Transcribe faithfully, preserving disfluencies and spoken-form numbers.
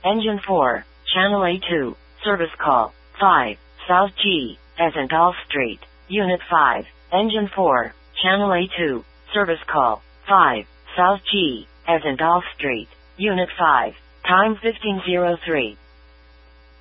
Engine four, Channel A two, Service Call, five, South G, as in Golf Street, Unit five, Engine four, Channel A two, Service Call, five, South G, as in Golf Street, Unit five, time fifteen oh three.